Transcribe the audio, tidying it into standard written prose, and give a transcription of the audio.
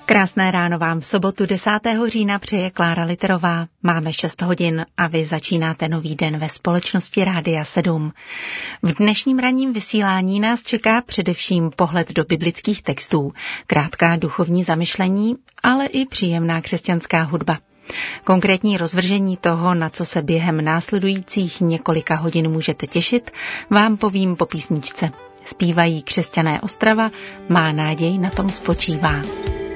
Krásné ráno vám v sobotu 10. října přeje Klára Literová. Máme 6 hodin a vy začínáte nový den ve společnosti Rádia 7. V dnešním ranním vysílání nás čeká především pohled do biblických textů, krátká duchovní zamyšlení, ale i příjemná křesťanská hudba. Konkrétní rozvržení toho, na co se během následujících několika hodin můžete těšit, vám povím po písničce. Zpívají Křesťané Ostrava, Má naděj na tom spočívá.